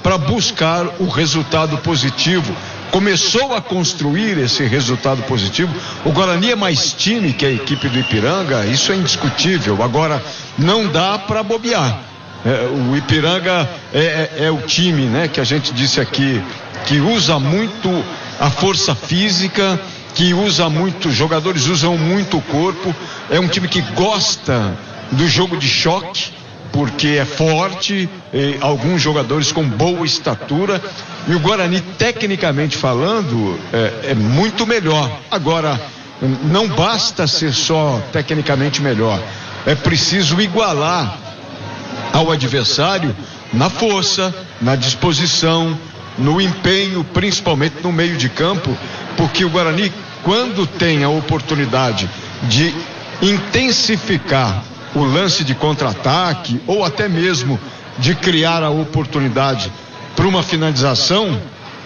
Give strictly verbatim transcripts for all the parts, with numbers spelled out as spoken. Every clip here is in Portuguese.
para buscar o resultado positivo. Começou a construir esse resultado positivo. O Guarani é mais time que a equipe do Ipiranga, isso é indiscutível. Agora, não dá para bobear. É, o Ipiranga é, é, é o time, né, que a gente disse aqui, que usa muito a força física, que usa muito, os jogadores usam muito o corpo. É um time que gosta do jogo de choque, porque é forte, alguns jogadores com boa estatura, e o Guarani, tecnicamente falando, é, é muito melhor. Agora, não basta ser só tecnicamente melhor, é preciso igualar ao adversário na força, na disposição, no empenho, principalmente no meio de campo, porque o Guarani, quando tem a oportunidade de intensificar o lance de contra-ataque, ou até mesmo de criar a oportunidade para uma finalização,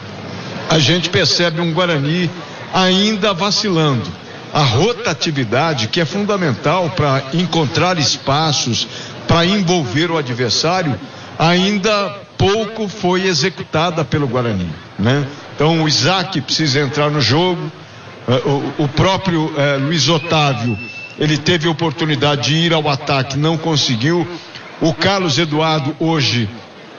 a gente percebe um Guarani ainda vacilando. A rotatividade, que é fundamental para encontrar espaços, para envolver o adversário, ainda pouco foi executada pelo Guarani, né? Então o Isaac precisa entrar no jogo, o, o próprio eh, Luiz Otávio, ele teve a oportunidade de ir ao ataque, não conseguiu. O Carlos Eduardo hoje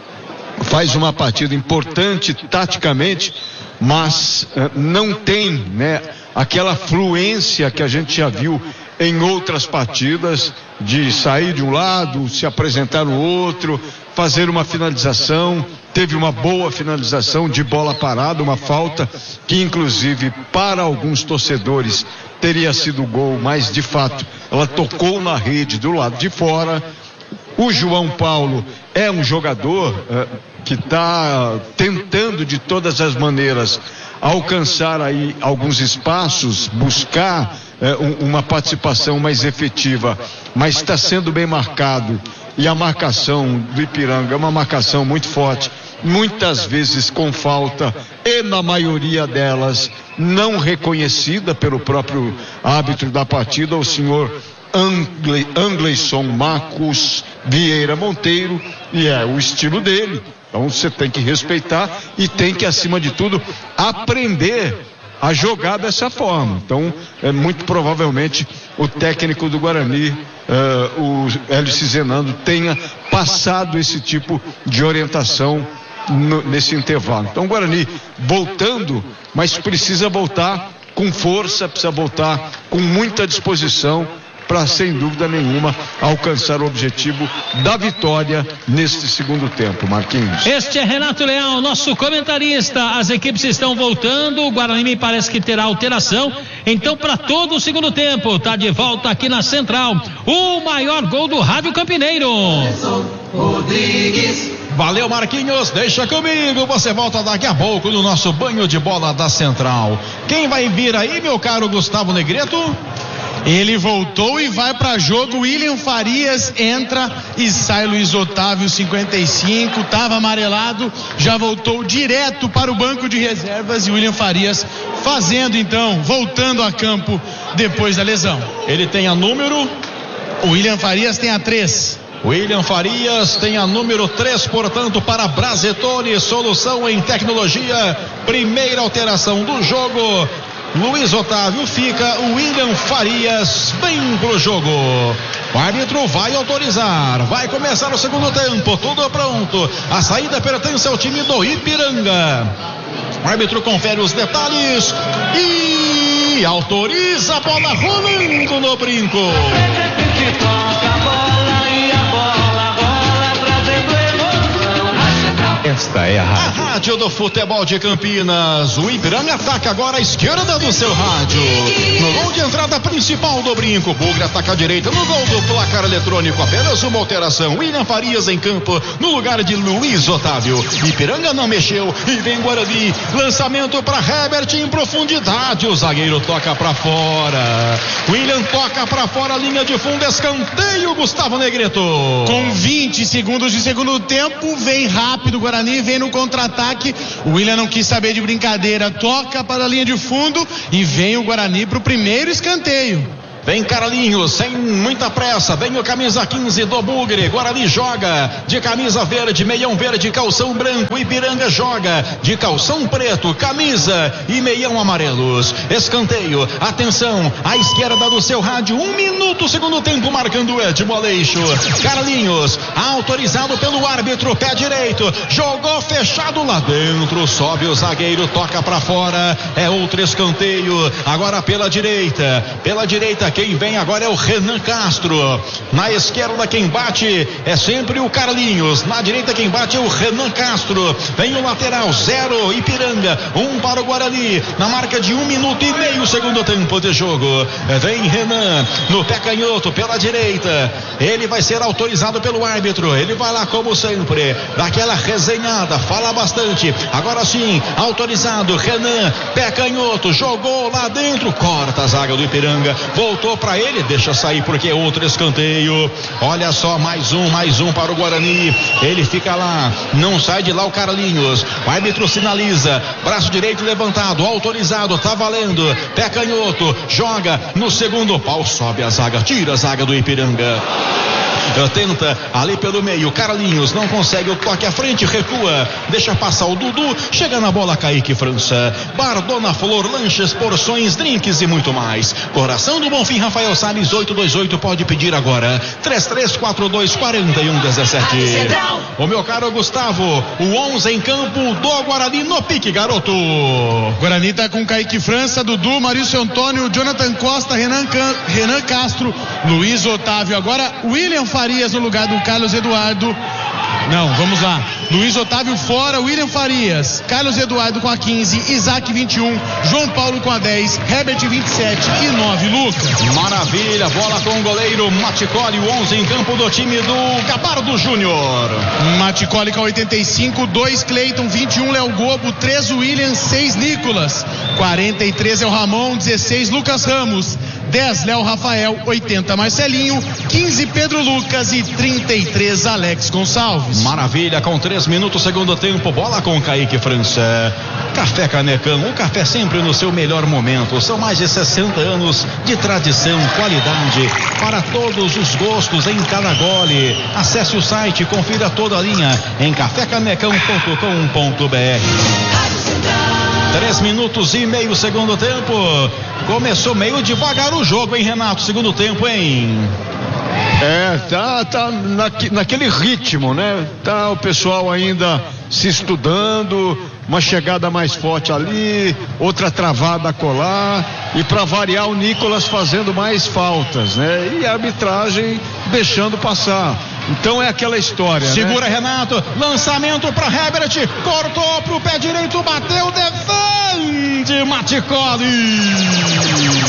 faz uma partida importante taticamente, mas eh, não tem, né, aquela fluência que a gente já viu em outras partidas, de sair de um lado, se apresentar no outro, fazer uma finalização. Teve uma boa finalização de bola parada, uma falta que inclusive para alguns torcedores teria sido gol, mas de fato ela tocou na rede do lado de fora. O João Paulo é um jogador uh, que está tentando de todas as maneiras alcançar aí alguns espaços, buscar uh, um, uma participação mais efetiva, mas está sendo bem marcado. E a marcação do Ipiranga é uma marcação muito forte, muitas vezes com falta, e na maioria delas não reconhecida pelo próprio árbitro da partida, o senhor Angle, Angleison Marcos Vieira Monteiro, e é o estilo dele. Então você tem que respeitar e tem que, acima de tudo, aprender a jogar dessa forma. Então, é muito provavelmente o técnico do Guarani, uh, o Hélice Zenando, tenha passado esse tipo de orientação no, nesse intervalo. Então, o Guarani voltando, mas precisa voltar com força, precisa voltar com muita disposição para, sem dúvida nenhuma, alcançar o objetivo da vitória neste segundo tempo. Marquinhos. Este é Renato Leal, nosso comentarista. As equipes estão voltando, o Guarani me parece que terá alteração, então para todo o segundo tempo, está de volta aqui na Central, o maior gol do Rádio Campineiro. Rodrigues. Valeu, Marquinhos, deixa comigo, você volta daqui a pouco no nosso banho de bola da Central. Quem vai vir aí, meu caro Gustavo Negreto? Ele voltou e vai para jogo. William Farias entra e sai. Luiz Otávio, cinquenta e cinco, estava amarelado, já voltou direto para o banco de reservas. E William Farias fazendo, então, voltando a campo depois da lesão. Ele tem a número? O William Farias tem a três. William Farias tem a número três, portanto, para Brazetone, solução em tecnologia. Primeira alteração do jogo. Luiz Otávio fica, o William Farias vem pro jogo. O árbitro vai autorizar, vai começar o segundo tempo, tudo pronto. A saída pertence ao time do Ipiranga. O árbitro confere os detalhes e autoriza a bola rolando no brinco. Esta é a rádio. A rádio do futebol de Campinas. O Ipiranga ataca agora à esquerda do seu rádio. No gol de entrada principal do brinco, Bugre ataca à direita. No gol do placar eletrônico, apenas uma alteração. William Farias em campo no lugar de Luiz Otávio. Ipiranga não mexeu e vem Guarani. Lançamento para Herbert em profundidade. O zagueiro toca para fora. William toca para fora, linha de fundo, escanteio. Gustavo Negreto. Com vinte segundos de segundo tempo, vem rápido Guarani. Vem no contra-ataque, o William não quis saber de brincadeira, toca para a linha de fundo e vem o Guarani para o primeiro escanteio. Vem Carlinhos, sem muita pressa. Vem o camisa quinze do Bugre. Guarani joga de camisa verde, meião verde, calção branco. Ipiranga joga de calção preto, camisa e meião amarelos. Escanteio, atenção, à esquerda do seu rádio. Um minuto, segundo tempo, marcando Edmo Aleixo. Carlinhos, autorizado pelo árbitro, pé direito. Jogou fechado lá dentro. Sobe o zagueiro, toca pra fora. É outro escanteio. Agora pela direita. Pela direita. Quem vem agora é o Renan Castro. Na esquerda quem bate é sempre o Carlinhos. Na direita quem bate é o Renan Castro. Vem o lateral, zero Ipiranga, um para o Guarani. Na marca de um minuto e meio, segundo tempo de jogo. Vem Renan no pé canhoto pela direita. Ele vai ser autorizado pelo árbitro. Ele vai lá como sempre, daquela resenhada, fala bastante. Agora sim, autorizado. Renan, pé canhoto, jogou lá dentro, corta a zaga do Ipiranga. Voltou para ele, deixa sair porque é outro escanteio. Olha só, mais um, mais um para o Guarani. Ele fica lá, não sai de lá o Carlinhos. O árbitro sinaliza, braço direito levantado, autorizado, tá valendo. Pé canhoto, joga no segundo pau, sobe a zaga, tira a zaga do Ipiranga. Tenta ali pelo meio, Carlinhos não consegue o toque à frente, recua, deixa passar o Dudu, chega na bola Kaique França. Bar Dona Flor, lanches, porções, drinks e muito mais. Coração do Bonfim, Rafael Salles, oito dois oito, pode pedir agora, três três quatro dois quatro um um sete. O meu caro Gustavo, o onze em campo do Guarani no pique, garoto. Guarani tá com Kaique França, Dudu, Maurício Antônio, Jonathan Costa, Renan, Can... Renan Castro, Luiz Otávio, agora William Farias no lugar do Carlos Eduardo. Não, vamos lá. Luiz Otávio fora, William Farias, Carlos Eduardo com a quinze, Isaac vinte e um, João Paulo com a dez, Herbert vinte e sete e nove, Lucas. Maravilha, bola com o goleiro Maticoli, o onze em campo do time do Gabardo Júnior. Maticoli com a oitenta e cinco, dois Cleiton, vinte e um Léo Gobo, três William, seis Nicolas, quarenta e três é o Ramon, dezesseis Lucas Ramos, dez Léo Rafael, oitenta Marcelinho, quinze Pedro Lucas e trinta e três Alex Gonçalves. Maravilha, com três minutos, segundo tempo, bola com Kaique França. Café Canecão, o café sempre no seu melhor momento. São mais de sessenta anos de tradição, qualidade para todos os gostos em cada gole. Acesse o site, confira toda a linha em café canecão ponto com ponto br. Três minutos e meio, segundo tempo. Começou meio devagar o jogo, hein, Renato? Segundo tempo, hein? É, tá, tá naque, naquele ritmo, né? Tá o pessoal ainda se estudando, uma chegada mais forte ali, outra travada a colar, e para variar o Nicolas fazendo mais faltas, né? E a arbitragem deixando passar. Então é aquela história, segura, né? Renato, lançamento para Herbert, cortou pro pé direito, bateu, defende Maticoli.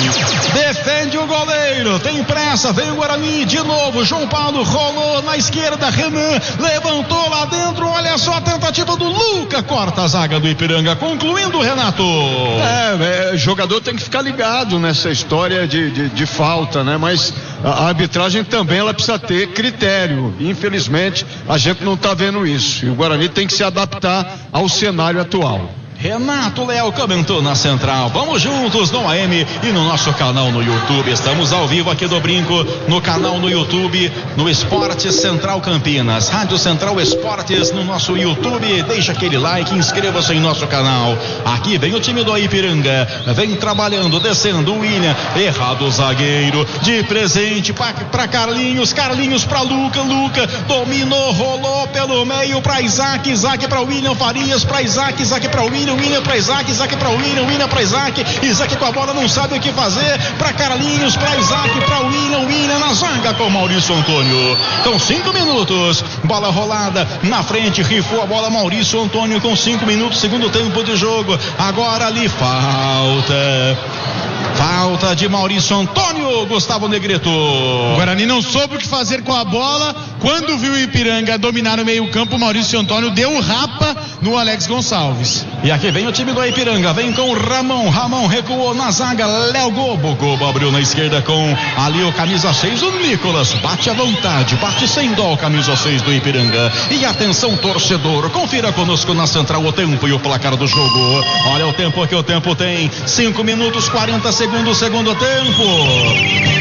Defende o goleiro, tem pressa, vem o Guarani de novo, João Paulo rolou na esquerda, Renan levantou lá dentro, olha só a tentativa do Luca, corta a zaga do Ipiranga, concluindo, Renato. É, é, jogador tem que ficar ligado nessa história de, de, de falta, né? Mas a, a arbitragem também ela precisa ter critério. Infelizmente a gente não está vendo isso, e o Guarani tem que se adaptar ao cenário atual. Renato Leal comentou na Central. Vamos juntos no A M e no nosso canal no YouTube. Estamos ao vivo aqui do Brinco, no canal no YouTube, no Esportes Central Campinas, Rádio Central Esportes no nosso YouTube. Deixa aquele like, inscreva-se em nosso canal. Aqui vem o time do Ipiranga, vem trabalhando, descendo o William, errado o zagueiro, de presente para Carlinhos, Carlinhos para Luca, Luca dominou, rolou pelo meio para Isaac, Isaac para William Farias, para Isaac, Isaac para William, William para Isaac, Isaac para William, William para Isaac, Isaac com a bola não sabe o que fazer, para Carlinhos, para Isaac, para William, William na zaga com Maurício Antônio, com cinco minutos, bola rolada na frente, rifou a bola Maurício Antônio com cinco minutos, segundo tempo de jogo, agora ali falta, falta de Maurício Antônio, Gustavo Negreto. O Guarani não soube o que fazer com a bola, quando viu o Ipiranga dominar no meio campo, Maurício Antônio deu um rapa no Alex Gonçalves. E aqui vem o time do Ipiranga, vem com o Ramon, Ramon recuou na zaga, Léo Gobo, Gobo abriu na esquerda com ali o camisa seis, o Nicolas, bate à vontade, bate sem dó o camisa seis do Ipiranga. E atenção torcedor, confira conosco na Central o tempo e o placar do jogo. Olha o tempo que o tempo tem, cinco minutos, quarenta segundos, segundo tempo.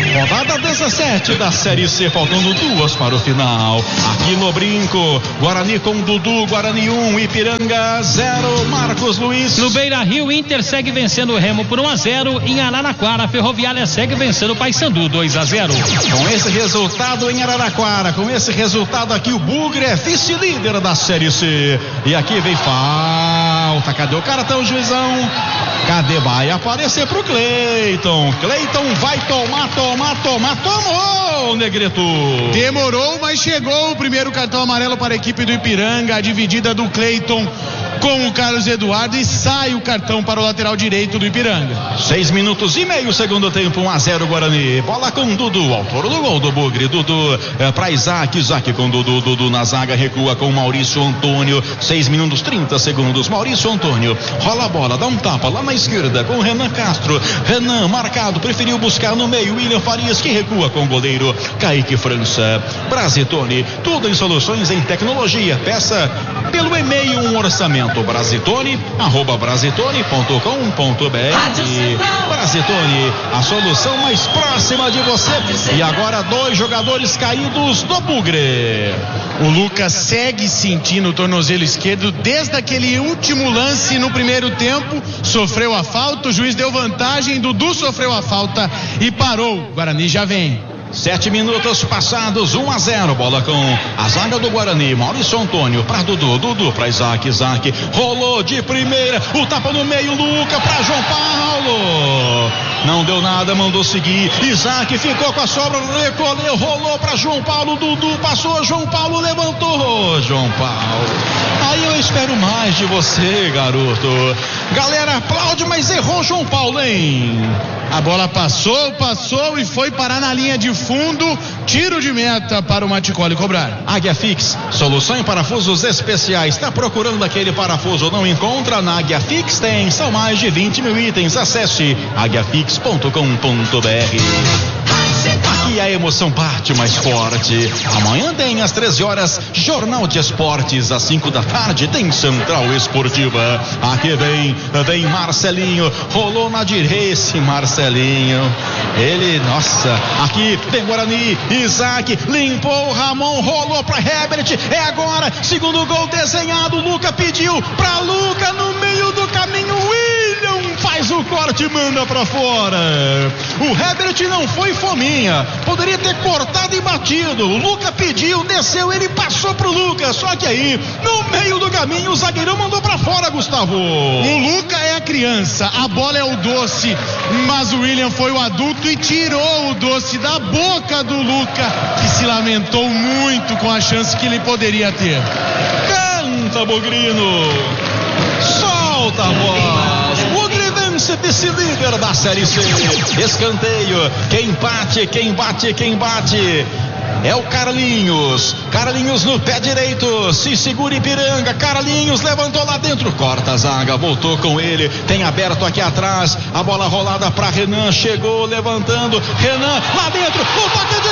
Rodada dezessete da Série C, faltando duas para o final. Aqui no Brinco, Guarani com Dudu, Guarani um, Ipiranga zero, Marcos Luiz. No Beira-Rio, Inter segue vencendo o Remo por um a zero. Em Araraquara, a Ferroviária segue vencendo o Paysandu dois a zero. Com esse resultado em Araraquara, com esse resultado aqui, o Bugre é vice-líder da Série C. E aqui vem falta. Cadê o cartão, juizão? Cadê? Vai aparecer pro Cleiton. Cleiton vai tomar, tomar, tomar. Tomou, Negrito. Demorou, mas chegou o primeiro cartão amarelo para a equipe do Ipiranga. A dividida do Cleiton com o Carlos Eduardo, e sai o cartão para o lateral direito do Ipiranga. Seis minutos e meio, segundo tempo, um a zero Guarani. Bola com Dudu, autor do gol do Bugre. Dudu é, para Isaac, Isaac com Dudu, Dudu na zaga, recua com Maurício Antônio. Seis minutos, trinta segundos. Maurício Antônio rola a bola, dá um tapa lá na esquerda com Renan Castro. Renan marcado, preferiu buscar no meio. William Farias, que recua com o goleiro Kaique França. Brasitone, tudo em soluções em tecnologia. Peça pelo e-mail um orçamento. Brasitone, arroba brasitone ponto com ponto br. Brasitone, a solução mais próxima de você. E agora dois jogadores caídos do Bugre. O Lucas segue sentindo o tornozelo esquerdo desde aquele último lance no primeiro tempo. Sofreu a falta, o juiz deu vantagem, Dudu sofreu a falta e parou. O Guarani já vem. Sete minutos passados, um a zero. Bola com a zaga do Guarani. Maurício Antônio para Dudu, Dudu para Isaac, Isaac rolou de primeira, o tapa no meio, Luca para João Paulo. Não deu nada, mandou seguir. Isaac ficou com a sobra, recolheu, rolou para João Paulo. Dudu passou, João Paulo levantou. João Paulo, aí eu espero mais de você, garoto. Galera, aplaude, mas errou João Paulo, hein? A bola passou, passou e foi parar na linha de fundo. Tiro de meta para o Maticoli cobrar. Águia Fix, solução em parafusos especiais. Está procurando aquele parafuso, não encontra? Na Águia Fix tem, são mais de vinte mil itens. Acesse águia fix ponto com ponto br. Aqui a emoção bate mais forte. Amanhã tem às treze horas Jornal de Esportes. Às cinco da tarde tem Central Esportiva. Aqui vem, vem Marcelinho. Rolou na direita esse Marcelinho. Ele, nossa, aqui tem Guarani. Isaac limpou, Ramon rolou para Herbert. É agora, segundo gol desenhado. Luca pediu para Luca no meio do caminho. William faz o corte e manda para fora. O Herbert não foi fominha, poderia ter cortado e batido. O Luca pediu, desceu, ele passou pro Luca. Só que aí, no meio do caminho, o zagueirão mandou pra fora, Gustavo. O Luca é a criança, a bola é o doce, mas o William foi o adulto e tirou o doce da boca do Luca, que se lamentou muito com a chance que ele poderia ter. Canta, Bugrino. Solta a voz. Vice-líder da Série C. Escanteio. Quem bate, quem bate, quem bate é o Carlinhos. Carlinhos no pé direito. Se segura Ipiranga. Carlinhos levantou lá dentro. Corta a zaga. Voltou com ele. Tem aberto aqui atrás. A bola rolada para Renan. Chegou levantando. Renan lá dentro. O toque de